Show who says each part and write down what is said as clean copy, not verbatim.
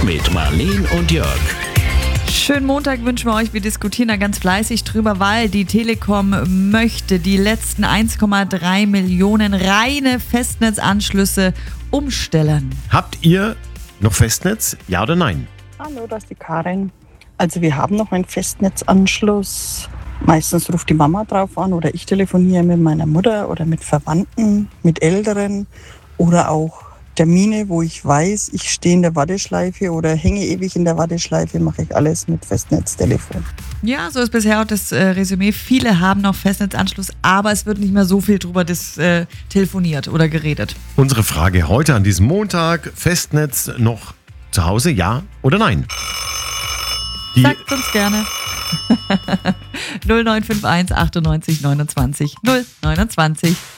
Speaker 1: mit Marleen und Jörg.
Speaker 2: Schönen Montag wünschen wir euch. Wir diskutieren da ganz fleißig drüber, weil die Telekom möchte die letzten 1,3 Millionen reine Festnetzanschlüsse umstellen.
Speaker 3: Habt ihr noch Festnetz? Ja oder nein?
Speaker 4: Hallo, das ist die Karin. Also wir haben noch einen Festnetzanschluss. Meistens ruft die Mama drauf an oder ich telefoniere mit meiner Mutter oder mit Verwandten, mit Älteren oder auch Termine, wo ich weiß, ich stehe in der Warteschleife oder hänge ewig in der Warteschleife, mache ich alles mit Festnetztelefon.
Speaker 2: Ja, so ist bisher auch das Resümee. Viele haben noch Festnetzanschluss, aber es wird nicht mehr so viel drüber telefoniert oder geredet.
Speaker 3: Unsere Frage heute an diesem Montag: Festnetz noch zu Hause, ja oder nein?
Speaker 2: Sagt uns gerne. 0951 98 29 029.